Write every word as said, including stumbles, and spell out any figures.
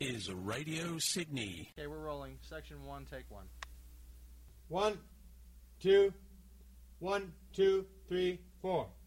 is Radio Sydney. Okay, we're rolling. Section one, take one. One, two, one, two, three, four.